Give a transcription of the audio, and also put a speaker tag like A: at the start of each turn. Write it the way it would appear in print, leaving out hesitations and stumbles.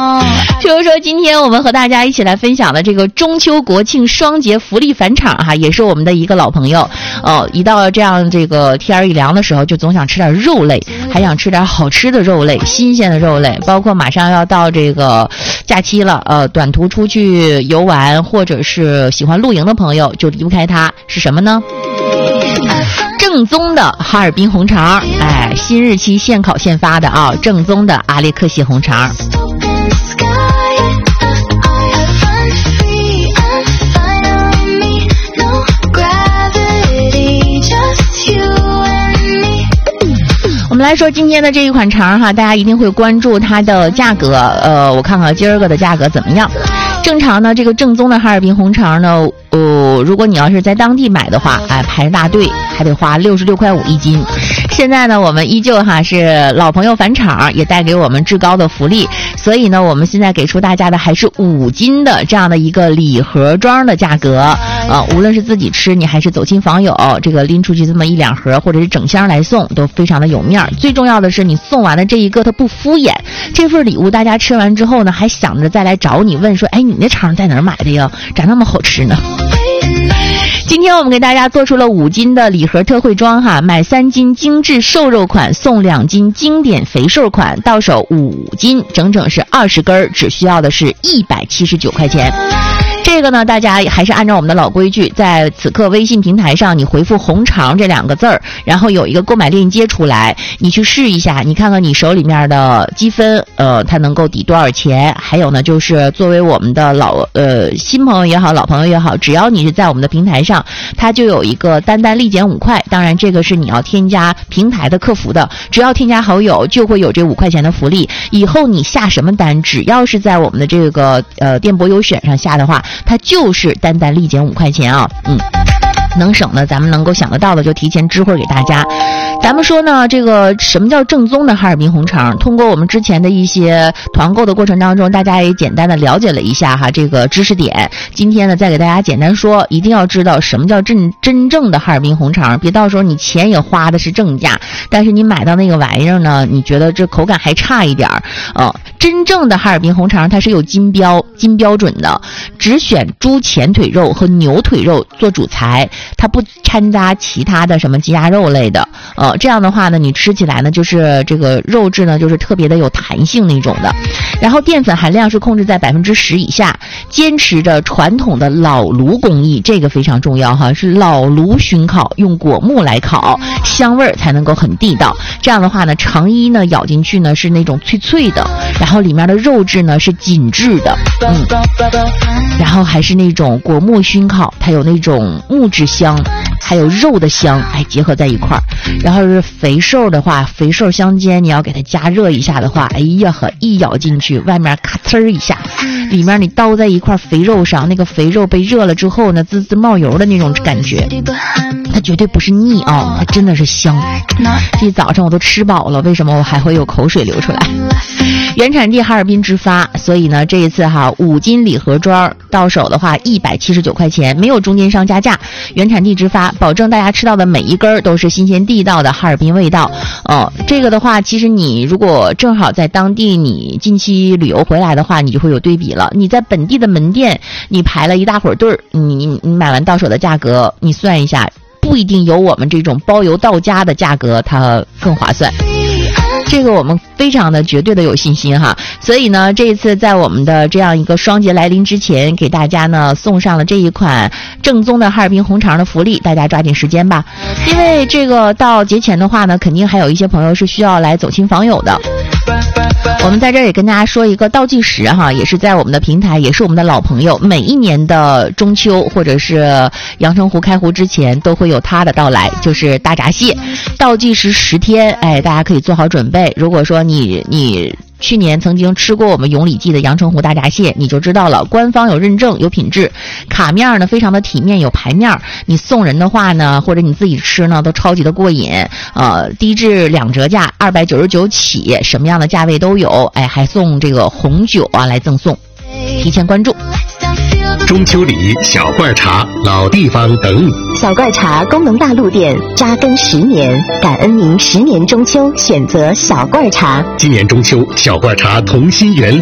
A: 比如说今天我们和大家一起来分享的这个中秋国庆双节福利返场哈，也是我们的一个老朋友。一到这样这个天儿一凉的时候，就总想吃点肉类，还想吃点好吃的肉类，新鲜的肉类。包括马上要到这个假期了，短途出去游玩或者是喜欢露营的朋友就离不开它，是什么呢？正宗的哈尔滨红肠，新日期现烤现发的啊，正宗的阿列克西红肠。我们来说今天的这一款肠哈，大家一定会关注它的价格。我看看今儿个的价格怎么样。正常呢，这个正宗的哈尔滨红肠呢，如果你要是在当地买的话，排着大队还得花66.5块一斤。现在呢，我们依旧是老朋友返场，也带给我们至高的福利，所以呢，我们现在给出大家的还是5斤的这样的一个礼盒装的价格。无论是自己吃，你还是走亲访友，这个拎出去这么1、2盒，或者是整箱来送，都非常的有面儿。最重要的是，你送完的这一个它不敷衍，这份礼物大家吃完之后呢，还想着再来找你问说，你那肠在哪儿买的呀？咋那么好吃呢？今天我们给大家做出了5斤的礼盒特惠装哈，买3斤精致瘦肉款送2斤经典肥瘦款，到手5斤，整整是20根，只需要的是179块钱。这个呢，大家还是按照我们的老规矩，在此刻微信平台上，你回复红肠这2个字儿，然后有一个购买链接出来，你去试一下，你看看你手里面的积分，它能够抵多少钱？还有呢，就是作为我们的新朋友也好，老朋友也好，只要你是在我们的平台上，它就有一个单立减5块。当然，这个是你要添加平台的客服的，只要添加好友，就会有这5块钱的福利。以后你下什么单，只要是在我们的这个电波优选上下的话，它就是单立减5块钱啊，能省的咱们能够想得到的就提前知会给大家。咱们说呢，这个什么叫正宗的哈尔滨红肠？通过我们之前的一些团购的过程当中，大家也简单的了解了一下哈这个知识点。今天呢，再给大家简单说，一定要知道什么叫真正的哈尔滨红肠，别到时候你钱也花的是正价，但是你买到那个玩意儿呢，你觉得这口感还差一点真正的哈尔滨红肠它是有金标准的，只选猪前腿肉和牛腿肉做主材，它不掺杂其他的什么鸡鸭肉类的。这样的话呢，你吃起来呢，就是这个肉质呢，就是特别的有弹性那种的。然后淀粉含量是控制在10%以下，坚持着传统的老炉工艺，这个非常重要哈，是老炉熏烤，用果木来烤，香味儿才能够很地道。这样的话呢，肠衣呢咬进去呢是那种脆脆的，然后里面的肉质呢是紧致的，然后还是那种果木熏烤，它有那种木质香，还有肉的香，结合在一块儿。然后是肥瘦的话，肥瘦相间，你要给它加热一下的话，一咬进去，外面咔呲一下，里面你刀在一块肥肉上，那个肥肉被热了之后呢，滋滋冒油的那种感觉，它绝对不是腻它真的是香。这早上我都吃饱了，为什么我还会有口水流出来？原产地哈尔滨直发，所以呢，这一次5斤礼盒装到手的话179块钱，没有中间商加价，原产地直发，保证大家吃到的每一根都是新鲜地道的哈尔滨味道。这个的话，其实你如果正好在当地，你近期旅游回来的话，你就会有对比了。你在本地的门店，你排了一大伙队儿，你买完到手的价格，你算一下，不一定有我们这种包邮到家的价格它更划算。这个我们非常的绝对的有信心哈，所以呢，这一次在我们的这样一个双节来临之前，给大家呢送上了这一款正宗的哈尔滨红肠的福利，大家抓紧时间吧。因为这个到节前的话呢，肯定还有一些朋友是需要来走亲访友的。我们在这儿也跟大家说一个倒计时哈，也是在我们的平台，也是我们的老朋友，每一年的中秋或者是阳澄湖开湖之前都会有它的到来，就是大闸蟹，倒计时10天，大家可以做好准备。如果说你去年曾经吃过我们永礼记的阳澄湖大闸蟹，你就知道了，官方有认证，有品质，卡面呢非常的体面，有排面，你送人的话呢，或者你自己吃呢，都超级的过瘾。低至2折价，299起，什么样的价位都有，还送这个红酒来赠送，提前关注。
B: 中秋礼小罐茶，老地方等你。
C: 小罐茶功能大陆店扎根10年，感恩您10年中秋选择小罐茶。
B: 今年中秋，小罐茶同心圆